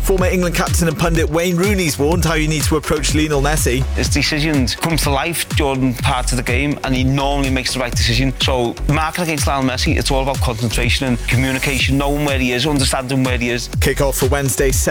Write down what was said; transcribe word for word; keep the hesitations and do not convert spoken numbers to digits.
Former England captain and pundit Wayne Rooney's warned how you need to approach Lionel Messi. His decisions come to life during parts of the game, and he normally makes the right decision. So marking against Lionel Messi, it's all about concentration and communication, knowing where he is, understanding where he is. Kick off for Wednesday's